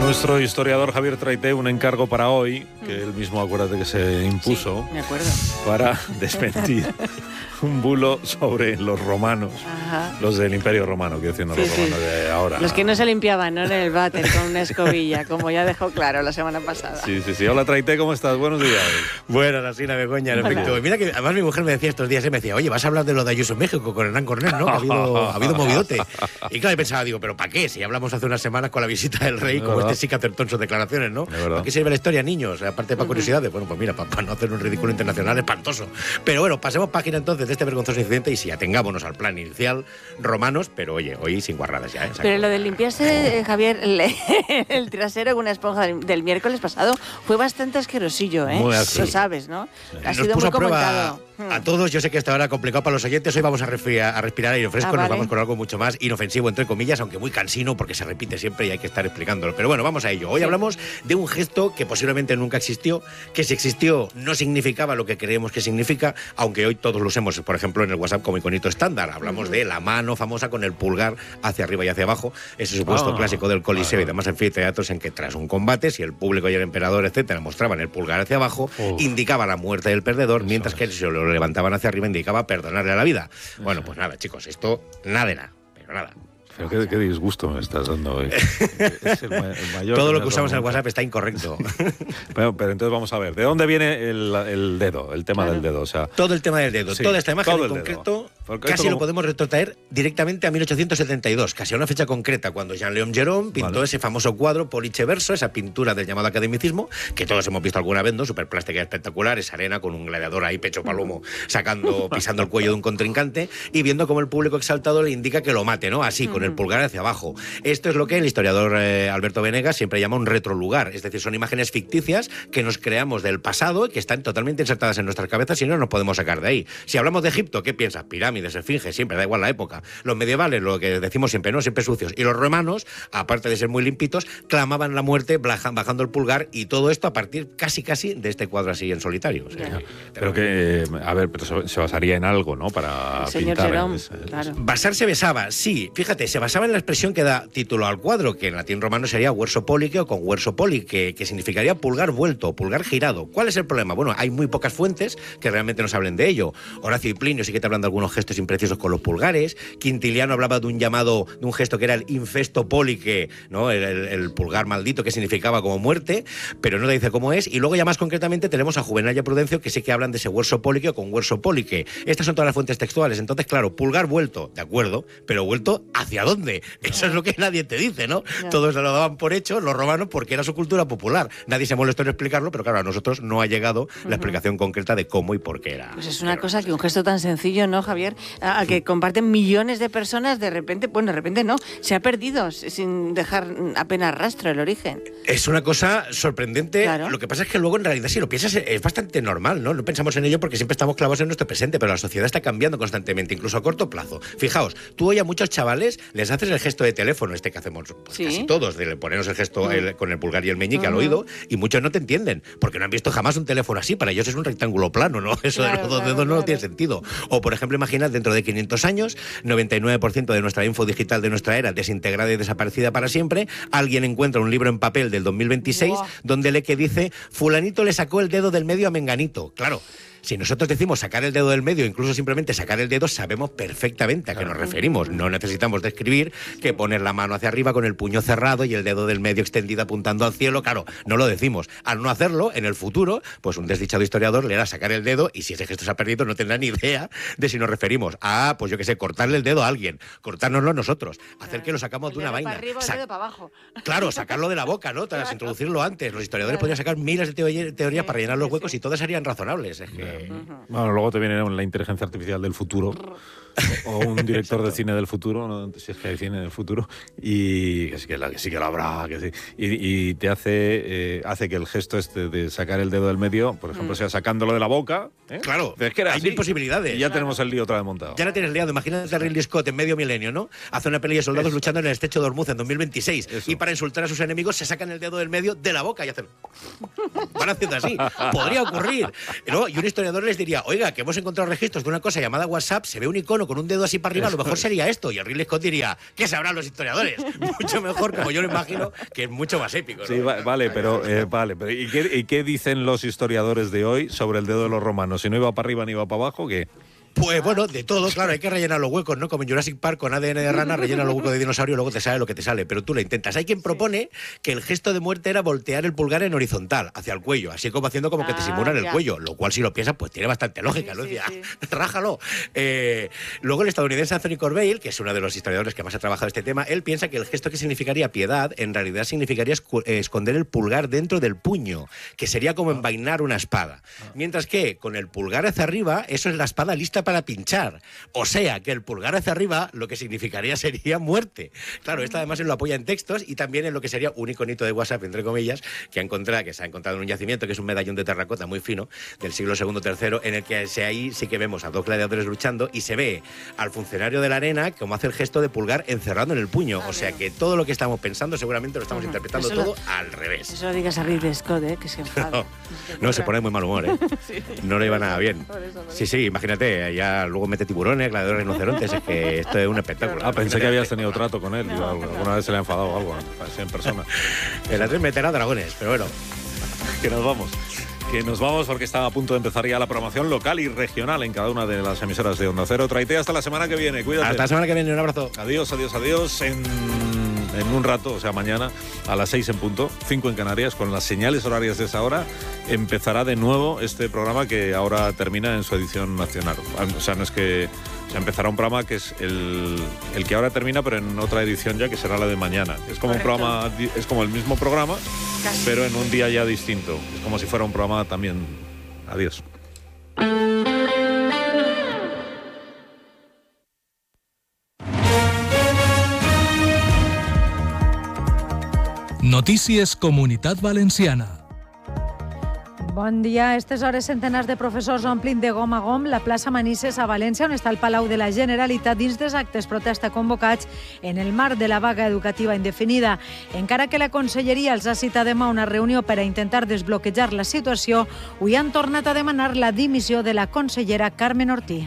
nuestro historiador Javier Traité un encargo para hoy, que él mismo, acuérdate que se impuso, sí, me acuerdo, para desmentir un bulo sobre los romanos, los del Imperio Romano, quiero decir, no los romanos de ahora. Los que no se limpiaban, ¿no?, en el váter con una escobilla, como ya dejó claro la semana pasada. Sí. Hola Traité, ¿cómo estás? Buenos días. Buenas, así la Begoña, en efecto. Mira que además mi mujer me decía estos días, me decía, oye, vas a hablar de lo de Ayuso en México con Hernán Cornell, ¿no? Que ha habido movidote. Y claro, pensaba, digo, ¿pero para qué? Si hablamos hace unas semanas con la visita del rey, como este sí que acertó en sus declaraciones, ¿no? ¿Para qué sirve la historia, niños? Aparte para curiosidades. Bueno, pues mira, para no hacer un ridículo internacional espantoso. Pero bueno, pasemos página entonces de este vergonzoso incidente y sí, atengámonos al plan inicial, romanos, pero oye, hoy sin guarradas ya, ¿eh? Pero lo de limpiarse, Javier, el trasero con una esponja del miércoles pasado fue bastante asquerosillo, ¿eh? Muy Lo así. sabes, ¿no? Ha Nos sido puso muy a prueba comentado. a todos. Yo sé que esta hora complicado para los oyentes. Hoy vamos a respirar aire fresco. Vale. Nos vamos con algo mucho más inofensivo, entre comillas, aunque muy cansino porque se repite siempre y hay que estar explicándolo. Pero bueno, vamos a ello. Hoy hablamos de un gesto que posiblemente nunca existió, que si existió no significaba lo que creemos que significa, aunque hoy todos lo usemos, por ejemplo, en el WhatsApp como iconito estándar. Hablamos de la mano famosa con el pulgar hacia arriba y hacia abajo, ese supuesto clásico del Coliseo y demás anfiteatros en que tras un combate, si el público y el emperador, etcétera, mostraban el pulgar hacia abajo, indicaba la muerte del perdedor, mientras que si lo levantaban hacia arriba indicaba perdonarle la vida. Bueno, pues nada, chicos, esto nada de nada, pero nada. Pero qué disgusto me estás dando hoy. Es el mayor. Todo lo que usamos en el WhatsApp está incorrecto. Pero entonces vamos a ver, ¿de dónde viene el dedo, el tema del dedo? O sea, todo el tema del dedo, sí, toda esta imagen en el concreto, dedo. casi lo podemos retrotraer directamente a 1872, casi a una fecha concreta, cuando Jean-Léon Gérôme pintó ese famoso cuadro Pollice Verso, esa pintura del llamado academicismo, que todos hemos visto alguna vez, ¿no? Súper plástica y espectacular, esa arena con un gladiador ahí, pecho palomo, pisando el cuello de un contrincante y viendo cómo el público exaltado le indica que lo mate, ¿no? Así, con el pulgar hacia abajo. Esto es lo que el historiador Alberto Venegas siempre llama un retrolugar, es decir, son imágenes ficticias que nos creamos del pasado y que están totalmente insertadas en nuestras cabezas y no nos podemos sacar de ahí. Si hablamos de Egipto, ¿qué piensas? Pirámides, esfinges, siempre, da igual la época. Los medievales, lo que decimos siempre, ¿no? Siempre sucios. Y los romanos, aparte de ser muy limpitos, clamaban la muerte bajando el pulgar y todo esto a partir casi de este cuadro así en solitario. O sea, pero que, a ver, pero se basaría en algo, ¿no? Para señor pintar. Gérôme, claro. Basarse besaba, sí. Fíjate, se basaba en la expresión que da título al cuadro, que en latín romano sería verso polique o con verso poli, que significaría pulgar vuelto, pulgar girado. ¿Cuál es el problema? Bueno, hay muy pocas fuentes que realmente nos hablen de ello. Horacio y Plinio sí que te hablan de algunos gestos imprecisos con los pulgares. Quintiliano hablaba de un gesto que era el infesto polique, ¿no? El pulgar maldito, que significaba como muerte, pero no te dice cómo es. Y luego ya más concretamente tenemos a Juvenal y a Prudencio, que sí que hablan de ese verso polique o con verso polique. Estas son todas las fuentes textuales. Entonces, claro, pulgar vuelto, de acuerdo, pero vuelto ¿hacia dónde? Eso es lo que nadie te dice, ¿no? Todos se lo daban por hecho, los romanos, porque era su cultura popular. Nadie se molestó en explicarlo, pero claro, a nosotros no ha llegado la explicación concreta de cómo y por qué era. Pues es una cosa que un gesto tan sencillo, ¿no, Javier? A que comparten millones de personas, de repente no, se ha perdido sin dejar apenas rastro el origen. Es una cosa sorprendente. Claro. Lo que pasa es que luego, en realidad, si lo piensas, es bastante normal, ¿no? No pensamos en ello porque siempre estamos clavados en nuestro presente, pero la sociedad está cambiando constantemente, incluso a corto plazo. Fijaos, tú hoy a muchos chavales les haces el gesto de teléfono, que hacemos casi todos, de ponernos el gesto con el pulgar y el meñique al oído, y muchos no te entienden, porque no han visto jamás un teléfono así. Para ellos es un rectángulo plano, ¿no? Eso de los dos dedos no tiene sentido. O, por ejemplo, imaginad, dentro de 500 años, 99% de nuestra info digital de nuestra era desintegrada y desaparecida para siempre, alguien encuentra un libro en papel del 2026 donde lee que dice, fulanito le sacó el dedo del medio a menganito. Claro. Si nosotros decimos sacar el dedo del medio, incluso simplemente sacar el dedo, sabemos perfectamente a qué nos referimos. No necesitamos describir que poner la mano hacia arriba con el puño cerrado y el dedo del medio extendido apuntando al cielo. Claro, no lo decimos. Al no hacerlo, en el futuro, pues un desdichado historiador le hará sacar el dedo y si ese gesto se ha perdido no tendrá ni idea de si nos referimos a, pues yo qué sé, cortarle el dedo a alguien, cortárnoslo nosotros, hacer que lo sacamos de una vaina. Para arriba, el dedo para abajo. Claro, sacarlo de la boca, ¿no? Tras introducirlo antes. Los historiadores podrían sacar miles de teorías para rellenar los huecos y todas serían razonables. Es que... Bueno, luego te viene la inteligencia artificial del futuro o un director de cine del futuro, ¿no? Si es que hay cine del futuro, y sí que lo habrá, que sí, y te hace que el gesto este de sacar el dedo del medio, por ejemplo, sea sacándolo de la boca. Claro, es que era hay mil posibilidades. Y ya tenemos el lío otra vez montado. Ya la tienes liado. Imagínate a Ridley Scott en medio milenio, ¿no? Hace una peli de soldados luchando en el estrecho de Hormuz en 2026 y para insultar a sus enemigos se sacan el dedo del medio de la boca y hacen... Van haciendo así. Podría ocurrir, ¿no? Y un historiador historiador les diría, oiga, que hemos encontrado registros de una cosa llamada WhatsApp, se ve un icono con un dedo así para arriba, a lo mejor sería esto. Y el Ridley Scott diría, ¿qué sabrán los historiadores? Mucho mejor, como yo lo imagino, que es mucho más épico, ¿no? Sí, vale, pero ¿y qué dicen los historiadores de hoy sobre el dedo de los romanos? Si no iba para arriba ni iba para abajo, ¿qué? Pues bueno, de todo, claro, hay que rellenar los huecos, ¿no? Como en Jurassic Park con ADN de rana, rellena los huecos de dinosaurio y luego te sale lo que te sale, pero tú lo intentas. Hay quien propone que el gesto de muerte era voltear el pulgar en horizontal, hacia el cuello, así como haciendo como que te simulan el cuello, lo cual si lo piensas, pues tiene bastante lógica, ¿no? Rájalo. Luego el estadounidense Anthony Corbell, que es uno de los historiadores que más ha trabajado este tema, él piensa que el gesto que significaría piedad, en realidad significaría esconder el pulgar dentro del puño, que sería como envainar una espada. Mientras que con el pulgar hacia arriba, eso es la espada lista para pinchar. O sea, que el pulgar hacia arriba lo que significaría sería muerte. Claro, esto además él lo apoya en textos y también en lo que sería un iconito de WhatsApp, entre comillas, que se ha encontrado en un yacimiento, que es un medallón de terracota muy fino, del siglo II-III, en el que ahí sí que vemos a dos gladiadores luchando y se ve al funcionario de la arena como hace el gesto de pulgar encerrado en el puño. O sea, que todo lo que estamos pensando seguramente lo estamos interpretando todo al revés. Eso lo digas a Ridley Scott, que se enfada. No, se pone muy mal humor, Sí. No le iba nada bien. Sí, imagínate, ya luego mete tiburones, gladiadores, rinocerontes, es que esto es un espectáculo. Pensé que habías tenido trato con él, alguna vez se le ha enfadado algo, así en persona. El A3 meterá dragones, pero bueno. Que nos vamos porque está a punto de empezar ya la programación local y regional en cada una de las emisoras de Onda Cero. Traite hasta la semana que viene, cuídate. Hasta la semana que viene, un abrazo. Adiós. En un rato, o sea, mañana a las 6 en punto, 5 en Canarias, con las señales horarias de esa hora, empezará de nuevo este programa que ahora termina en su edición nacional. O sea, no es que... O sea, empezará un programa que es el que ahora termina, pero en otra edición ya, que será la de mañana. Es como un programa, es como el mismo programa, pero en un día ya distinto. Es como si fuera un programa también. Adiós. Notícies Comunitat Valenciana. Bon dia. A aquestes hores, centenars de professors omplin de gom a gom la plaça Manises a València, on està el Palau de la Generalitat, dins dels actes protesta convocats en el marc de la vaga educativa indefinida. Encara que la Conselleria els ha citat demà una reunió per a intentar desbloquejar la situació, avui han tornat a demanar la dimissió de la consellera Carmen Ortí.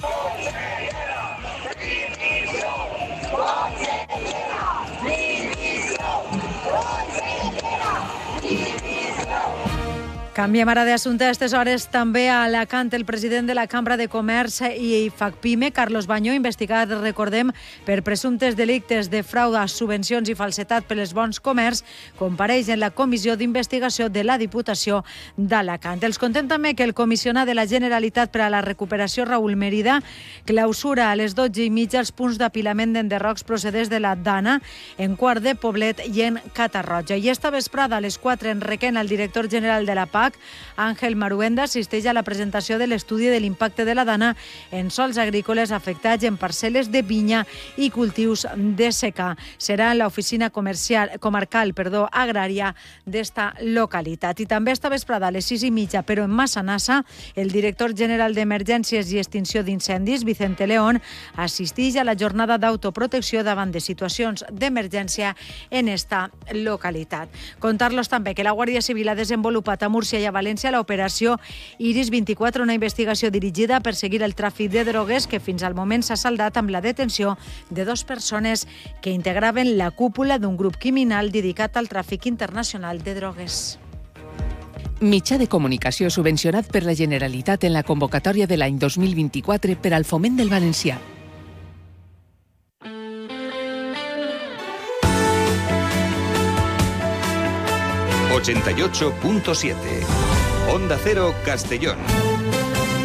Canviem ara d'assumpte. A aquestes hores també a Alacant el president de la Cambra de Comerç i FACPIME, Carlos Bañó, investigat, recordem, per presumptes delictes de frau a subvencions i falsetat per els bons comerç, compareix en la comissió d'investigació de la Diputació d'Alacant. Els contem també que el comissionat de la Generalitat per a la Recuperació, Raül Mérida, clausura a les 12:30 els punts d'apilament d'enderrocs procedents de la Dana, en Quart de Poblet i en Catarroja. I esta vesprada a les 4 en Requena, el director general de la PAC, Àngel Maruenda, assisteix a la presentació de l'estudi de l'impacte de la Dana en sols agrícoles afectats en parcel·les de vinya i cultius de secà. Serà en l'oficina comarcal agrària d'esta localitat. I també esta vesprada a les 6:30, però en Massanassa, el director general d'Emergències i Extinció d'Incendis, Vicente León, assisteix a la jornada d'autoprotecció davant de situacions d'emergència en esta localitat. Contar-los també que la Guàrdia Civil ha desenvolupat a Múrcia i a València l'operació Iris 24, una investigació dirigida a perseguir el tràfic de drogues que fins al moment s'ha saldat amb la detenció de 2 persones que integraven la cúpula d'un grup criminal dedicat al tràfic internacional de drogues. Mitjà de comunicació subvencionat per la Generalitat en la convocatòria de l'any 2024 per al foment del valencià. ...88.7 Onda Cero Castellón.